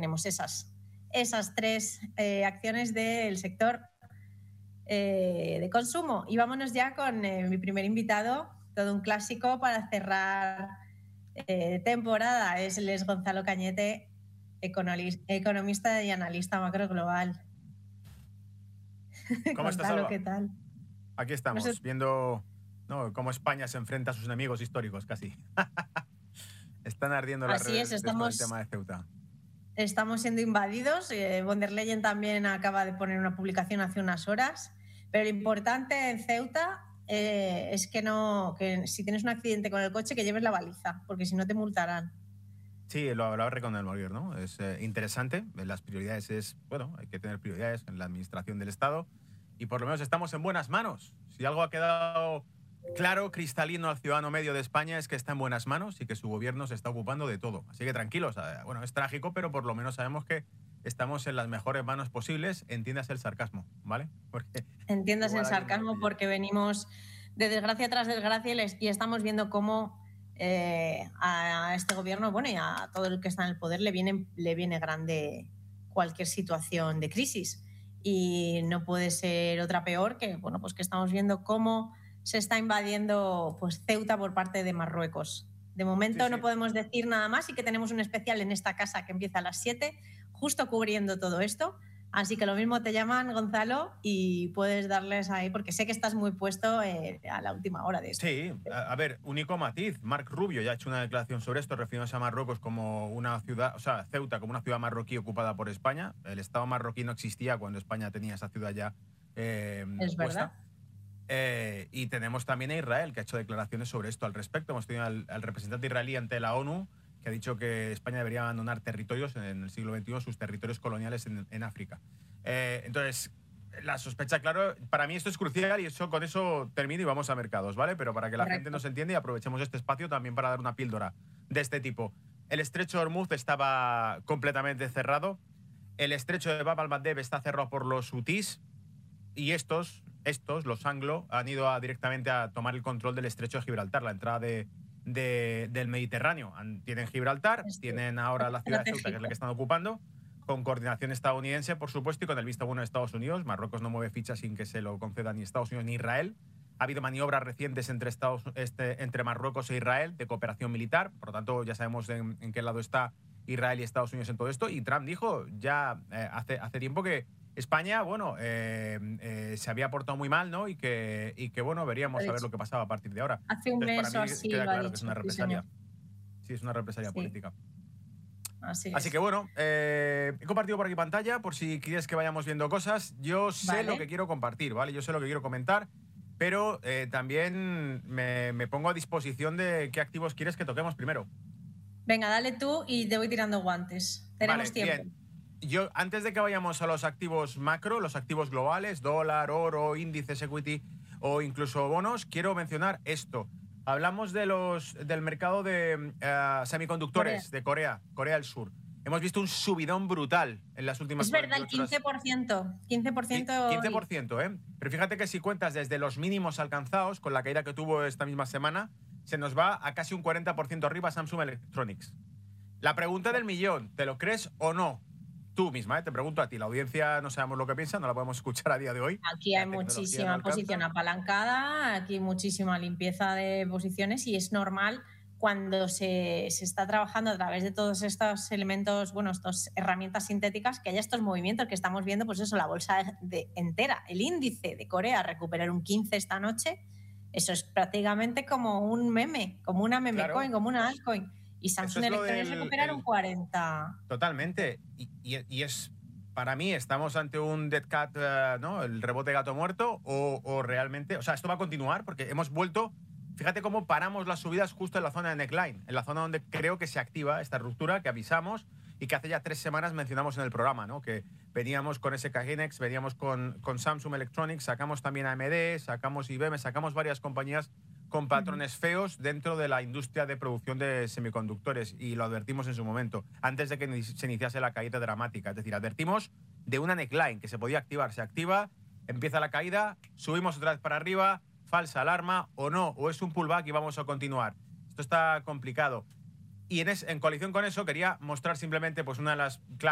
tenemos esas tres acciones del sector de consumo. Y vámonos ya con mi primer invitado, todo un clásico para cerrar temporada. Él es Gonzalo Cañete, economista y analista macro global. ¿Cómo estás, Gonzalo, Alba? ¿qué tal? Aquí estamos, viendo cómo España se enfrenta a sus enemigos históricos, casi. Están ardiendo las redes con el tema de Ceuta. Estamos siendo invadidos. Von der Leyen también acaba de poner una publicación hace unas horas. Pero lo importante en Ceuta es que si tienes un accidente con el coche, que lleves la baliza, porque si no te multarán. Sí, lo hablaba con el Morir, ¿no? Es interesante. Las prioridades hay que tener prioridades en la administración del Estado y por lo menos estamos en buenas manos. Si algo ha quedado claro, cristalino al ciudadano medio de España es que está en buenas manos y que su gobierno se está ocupando de todo. Así que tranquilos. Bueno, es trágico, pero por lo menos sabemos que estamos en las mejores manos posibles. Entiendas el sarcasmo, ¿vale? Entiendas el sarcasmo porque venimos de desgracia tras desgracia y estamos viendo cómo a este gobierno, bueno, y a todo el que está en el poder le viene grande cualquier situación de crisis. Y no puede ser otra peor que, bueno, pues que estamos viendo cómo se está invadiendo pues Ceuta por parte de Marruecos. De momento sí. No podemos decir nada más y que tenemos un especial en esta casa que empieza a las 7, justo cubriendo todo esto. Así que lo mismo te llaman, Gonzalo, y puedes darles ahí, porque sé que estás muy puesto a la última hora de esto. Sí, a ver, único matiz. Marc Rubio ya ha hecho una declaración sobre esto, refiriéndose a Marruecos como una ciudad, o sea, Ceuta como una ciudad marroquí ocupada por España. El Estado marroquí no existía cuando España tenía esa ciudad ya es puesta. Y tenemos también a Israel, que ha hecho declaraciones sobre esto al respecto. Hemos tenido al representante israelí ante la ONU, que ha dicho que España debería abandonar territorios en el siglo XXI, sus territorios coloniales en África. Entonces, la sospecha, claro, para mí esto es crucial y con eso termino y vamos a mercados, ¿vale? Pero para que la gente nos entienda y aprovechemos este espacio también para dar una píldora de este tipo. El estrecho de Hormuz estaba completamente cerrado. El estrecho de Bab al-Mandeb está cerrado por los hutís y estos, los anglo, han ido directamente a tomar el control del estrecho de Gibraltar, la entrada del Mediterráneo. Tienen Gibraltar, tienen ahora la ciudad de Ceuta, que es la que están ocupando, con coordinación estadounidense, por supuesto, y con el visto bueno de Estados Unidos. Marruecos no mueve ficha sin que se lo conceda ni Estados Unidos ni Israel. Ha habido maniobras recientes entre Marruecos e Israel de cooperación militar, por lo tanto ya sabemos en qué lado está Israel y Estados Unidos en todo esto. Y Trump dijo ya hace tiempo que España, bueno, se había portado muy mal, ¿no? Y que bueno, veríamos a ver lo que pasaba a partir de ahora. Hace un mes para mí así queda claro dicho, que es una represalia. Sí, es una represalia política. Así que bueno, he compartido por aquí pantalla por si quieres que vayamos viendo cosas. Yo sé lo que quiero compartir, ¿vale? Yo sé lo que quiero comentar, pero también me pongo a disposición de qué activos quieres que toquemos primero. Venga, dale tú y te voy tirando guantes. Tenemos tiempo. Bien. Yo, antes de que vayamos a los activos macro, los activos globales, dólar, oro, índices, equity o incluso bonos, quiero mencionar esto. Hablamos del mercado de semiconductores de Corea del Sur. Hemos visto un subidón brutal en las últimas 48 horas. Es verdad, el 15%. 15%, ¿eh? Pero fíjate que si cuentas desde los mínimos alcanzados, con la caída que tuvo esta misma semana, se nos va a casi un 40% arriba Samsung Electronics. La pregunta del millón, ¿te lo crees o no? Tú misma, te pregunto a ti. La audiencia no sabemos lo que piensa, no la podemos escuchar a día de hoy. Aquí hay muchísima posición apalancada, aquí muchísima limpieza de posiciones y es normal cuando se está trabajando a través de todos estos elementos, bueno, estas herramientas sintéticas, que haya estos movimientos que estamos viendo, pues eso, la bolsa entera, el índice de Corea recuperar un 15 esta noche, eso es prácticamente como un meme, como una meme coin, como una altcoin. Y Samsung Electronics recupera un 40. Totalmente. Y es, para mí, estamos ante un dead cat, ¿no? El rebote de gato muerto, o realmente, o sea, esto va a continuar porque hemos vuelto. Fíjate cómo paramos las subidas justo en la zona de neckline, en la zona donde creo que se activa esta ruptura que avisamos y que hace ya 3 semanas mencionamos en el programa, ¿no? Que veníamos con SK Hynix, veníamos con Samsung Electronics, sacamos también AMD, sacamos IBM, sacamos varias compañías con patrones feos dentro de la industria de producción de semiconductores y lo advertimos en su momento, antes de que se iniciase la caída dramática. Es decir, advertimos de una neckline que se podía activar, se activa, empieza la caída, subimos otra vez para arriba, falsa alarma o no, o es un pullback y vamos a continuar. Esto está complicado. Y en coalición con eso quería mostrar simplemente pues una de las claves